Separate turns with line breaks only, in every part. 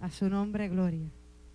A su nombre, gloria.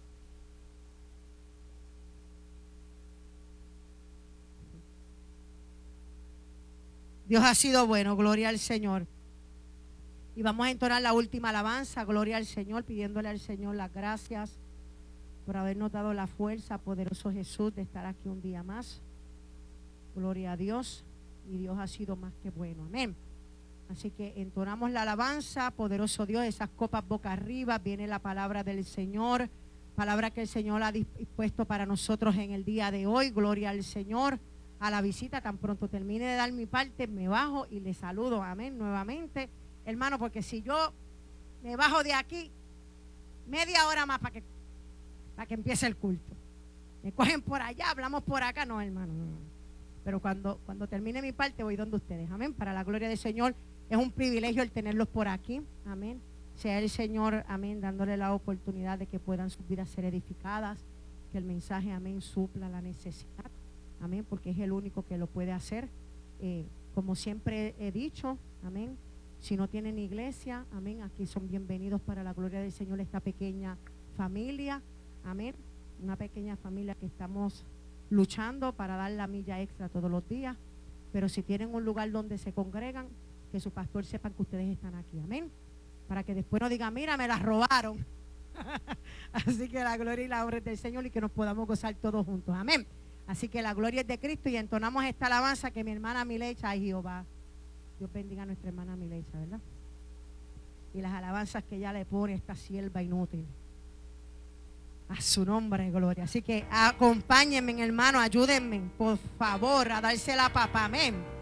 Dios ha sido bueno, gloria al Señor. Y vamos a entonar la última alabanza, gloria al Señor, pidiéndole al Señor las gracias por habernos dado la fuerza, poderoso Jesús, de estar aquí un día más. Gloria a Dios. Y Dios ha sido más que bueno, amén. Así que entonamos la alabanza, poderoso Dios, esas copas boca arriba, viene la palabra del Señor, palabra que el Señor ha dispuesto para nosotros en el día de hoy, gloria al Señor. A la visita, tan pronto termine de dar mi parte, me bajo y le saludo, amén, nuevamente, hermano, porque si yo me bajo de aquí, media hora más para que empiece el culto, me cogen por allá, hablamos por acá, no, hermano, no. Pero cuando termine mi parte voy donde ustedes, amén, para la gloria del Señor. Es un privilegio el tenerlos por aquí, amén. Sea el Señor, amén, dándole la oportunidad de que puedan sus vidas ser edificadas, que el mensaje, amén, supla la necesidad, amén, porque es el único que lo puede hacer. Como siempre he dicho, amén, si no tienen iglesia, amén, aquí son bienvenidos para la gloria del Señor esta pequeña familia, amén, una pequeña familia que estamos luchando para dar la milla extra todos los días, pero si tienen un lugar donde se congregan, que su pastor sepa que ustedes están aquí, amén, para que después no digan, mira, me las robaron. Así que la gloria y la honra es del Señor y que nos podamos gozar todos juntos, amén. Así que la gloria es de Cristo y entonamos esta alabanza que mi hermana Milecha, ay Jehová, Dios bendiga a nuestra hermana Milecha, ¿verdad? Y las alabanzas que ella le pone a esta sierva inútil. A su nombre, gloria. Así que acompáñenme, hermano, ayúdenme, por favor, a dársela a papá, amén.